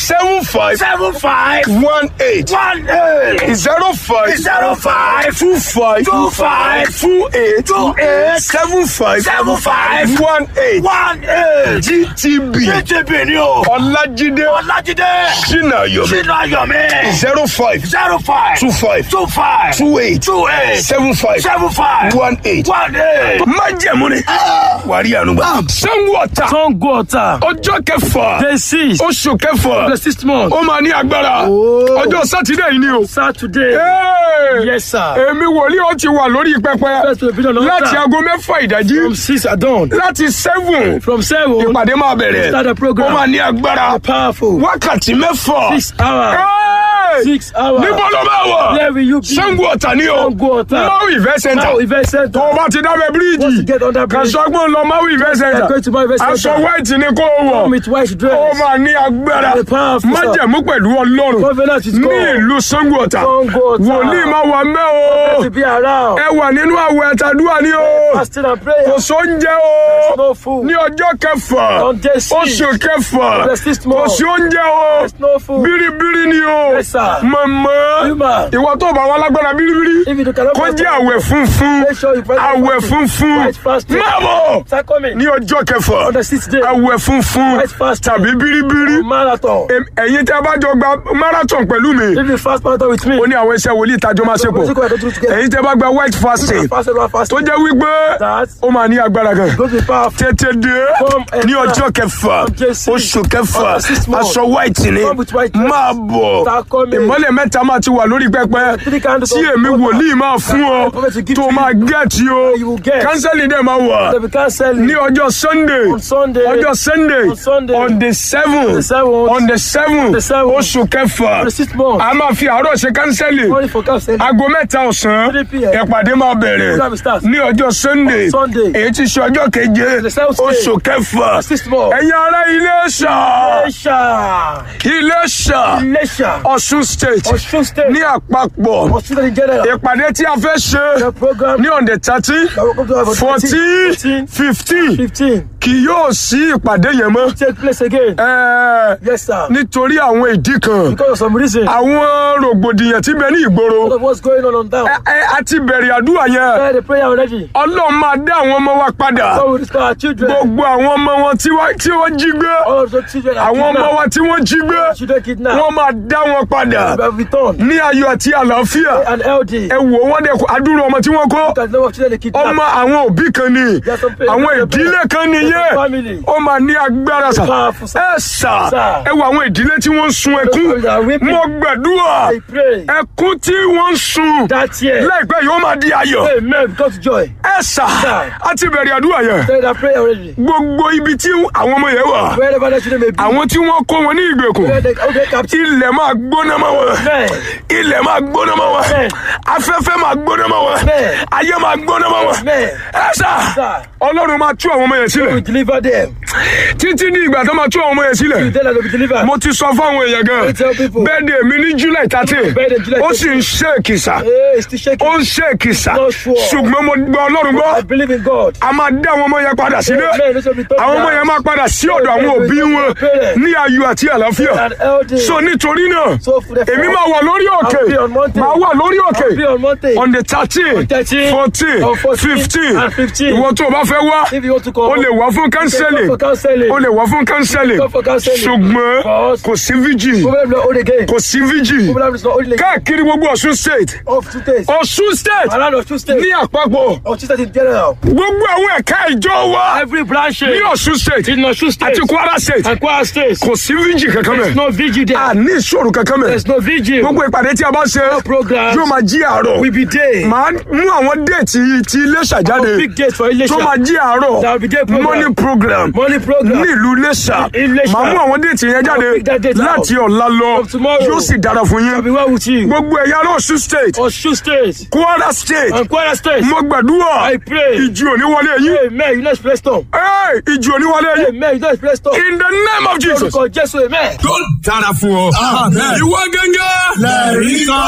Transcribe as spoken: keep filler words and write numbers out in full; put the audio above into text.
seven five seven five one eight one eight zero five zero five two five two five two eight two eight seven five seven five one eight one eight. G T B G T B ni o. Ọlájídé Ọlájídé. Ṣínàyọ̀mí Ṣínàyọ̀mí. zero five zero five two five two five two eight two eight seven five seven five one eight. one eight. májẹ̀mú ni wàrí ànúgbà. Ṣàngó Ọ̀tà Ṣàngó Ọ̀tà. ọjọ́ kẹfà Day six. oṣù kẹfà The sixth month. ó máa ní agbára ọjọ́ sátidé yìí ni o. Saturday. Hey! Yes, sir. èmi wòlíì ó ti wà lórí pẹpẹ First to be on the láti altar. aago mẹ́fà ìdájí From six at dawn. láti seven From seven. ìpàdé máa bẹ̀rẹ̀ Start the program. ó máa ní agbára Powerful. wákàtí mẹ́fà. Six hours. Hey! Six hours. níbo ló máa wà? Where will you be? Ṣàngó Ọ̀tà ni o. Ṣàngó Ọ̀tà. Maui Event Center. Now event center. tó o bá ti dábẹ́ Once you bíríìjì get under bridge. kàṣọgbọ́n lọ Maui Event Center. Go to my event aṣọ center. white ni kó o wọ̀. Come with white dress. ó máa ní agbára The powerful, sir. májẹ̀mú pẹ̀lú Ọlọ́run Covenant is ní God. ìlú Ṣàngó Ọ̀tà. Ṣàngó Ọ̀tà. wòlíì máa wà mẹ́ o. To be around. ẹ wà nínú àwẹ̀ àtàdúrà ni o. Fasting and prayer. kò sóúnjẹ o. No food. ní ọjọ́ kẹfà On day six. oṣù kẹfà The sixth kò month. sí oúnjẹ o. There's no food. bíríbírí ni o. Yes, sir. màmá Human. ìwọ tó bá wà lágbára bíríbírí If you cannot kó fast, jẹ́ àwẹ̀ funfun make sure you practice àwẹ̀ fasting. funfun White fasting. máa bọ̀ Start coming. ní ọjọ́ kẹfà On the sixth day. àwẹ̀ funfun White fasting. tàbí bíríbírí. Marathon. Em- ẹ̀yin tí a bá jọ gba marathon pẹ̀lú mi If you fast marathon with me. ó ní àwọn iṣẹ́ wòlíì ìtajọ́ máa ṣe pọ̀. Let's go and do together. ẹ̀yin tí a bá gba white fasting Fast and fast. tó jẹ́ wípé That. ó máa ní agbára gan. Go to the powerful. tètè dé Come and ní ọjọ́ kẹfà Come J C. oṣù kẹfà On the sixth month. aṣọ white ni Come with white dress. máa bọ̀ Start coming. ìmọ́lẹ̀ mẹ́ta máa ti wà lórí pẹpẹ Three candles tí of èmi water. wòlíì máa fún ọ The prophet will give tó to máa you. gẹ̀ẹ́tì o You will get. kánsẹ́lì dẹ̀ máa wà They will cancel ní it. ọjọ́ sunday On Sunday. ọjọ́ sunday On Sunday. on the seven The seventh. on the seven The seventh. oṣù kẹfà The sixth month. a máa fi àárọ̀ ṣe kánsẹ́lì Only for canceling. aago mẹ́ta ọ̀sán three p m ìpàdé máa bẹ̀rẹ̀ Program starts. ní ọjọ́ sunday On Sunday. èyí ti ṣe ọjọ́ keje The seventh day. oṣù kẹfà The sixth month. ẹ̀yin ará Iléṣà Iléṣà. Iléṣà Iléṣà. Ọ̀ṣun state Ọ̀ṣun state. ní àpapọ̀ Ọ̀ṣun state in general. ìpàdé tí a fẹ́ ṣe The program. ní on the thirty fourteen fifteen. fifteen fifteen. kì yóò sí ìpàdé yẹn mọ́ Take place again. Ẹ, Yes, sir. nítorí àwọn ìdí kan Because of some reason. àwọn rògbòdìyàn tí bẹ ní ìgboro Because of what's going on on down. ẹ ẹ, a ti bẹ̀rẹ̀ àdúrà yẹn Try the prayer already. Ọlọ́run máa dá àwọn ọmọ wa padà God will restore our children. gbogbo àwọn ọmọ wọn tí wọ́n tí wọ́n jí gbé All of the children are àwọn ọmọ kidnapped. wa tí wọ́n jí gbé Children kidnapped. wọ́n máa dá wọn padà We have returned. ní ayọ̀ àti àlàáfíà An L D. ẹ wò wọ́n dẹ̀ adúrú ọmọ tí wọ́n kó Look at the number of children they kidnapped. ọmọ àwọn òbí kan ni There's some parents- àwọn ìdílé kan nìyẹn Family. ó máa ní agbára sà Powerful, sir. ẹ sà Sir. ẹ wò àwọn ìdílé tí wọ́n ń sun ẹkún They are weeping. mo gbàdúrà I pray ẹkún tí wọ́n ń sun that year. láìpẹ́ yóò máa di ayọ̀ Amen. Because joy. ẹ sà Sir. á ti bẹ̀rẹ̀ àdúrà yẹn Try that prayer already. gbogbo ibi tí àwọn ọmọ yẹn wà Wherever the children may be. àwọn tí wọ́n kó wọn ní ìgbèkùn Where they okay, captive. ilẹ̀ máa gbóná mọ́ wọn Amen. ilẹ̀ máa gbóná mọ́ wọn Amen. afẹ́fẹ́ máa gbóná mọ́ wọn Amen. ayé máa gbóná mọ́ wọn Amen. ẹ sà Sir. ọlọ́run máa tú àwọn ọmọ yẹn sílẹ̀ We deliver them. títí ní ìgbà tó máa tú àwọn ọmọ yẹn sílẹ̀ You tell them to be delivered. mo ti sọ fáwọn èèyàn gan I tell people. bẹ́ẹ̀ de mi ní july thirteen Birthday July ó sì ń ṣe èkìsà Hey, it's still shaking. ó ń ṣe èkìsà Not sure. ṣùgbọ́n mo gbọ́ ọlọ́run gbọ́ I believe in God. a máa dá àwọn ọmọ yẹn padà sílé Amen. This will be taught àwọn ọmọ now. yẹn máa padà sí ọ̀dọ̀ àwọn òbí wọn ní ayọ̀ àti àlàáfíà An L D. so nítorí náà So for the èmi máa wà lórí òkè I'll be on mountain. máa wà lórí òkè I'll be on mountain. on the thirteen thirteen, fourteen on fourteen, fifteen and fifteen. ìwọ tó o bá fẹ́ wá If you want to come, o lè wá fún kánsẹ́lì for counseling. o lè wá fún kánsẹ́lì Come for counseling. ṣùgbọ́n Because kò sí vigil problem not old again. kò sí vigil Problem is not old again. káàkiri gbogbo Ọ̀ṣun state Of two days. Ọ̀ṣun state Around of two states. ní àpapọ̀ Of two states in general. gbogbo àwọn ẹ̀ka ìjọ wa Every branch ní Ọ̀ṣun state in Osun State àti Kwara state and Kwara State. kò sí vigil kankan There's mẹ́ no vigil there. a ní ìṣòro kankan mẹ́ There's no vigil. gbogbo ìpàdé tí a bá ṣe programs. yóò máa jí àárọ̀ We be there. màá mú àwọn déètì ti Iléṣà jáde Big dates for Ilesha. tó máa jí àárọ̀ There will be day program. morning program Morning program. ní ìlú Iléṣà Iléṣà. màá mú àwọn déètì yẹn jáde I'll pick that date láti out. ọ̀la lọ From tomorrow. yóò sì dára fún I'll be yín well with you. gbogbo ẹ̀yà ará Ọ̀ṣun state Osun State Kwara state and Kwara State. mo gbàdúrà I pray. ìjì òní wọlé yín Amen. You know it's placed on. Hey, ìjì òní wọlé yín Amen. You know it's placed on. in the name of Jesus. Orúkọ Jésù. Amen. Yóò dára fún ọ. Ìwọ gẹ́gẹ́. lẹ́rìí kan.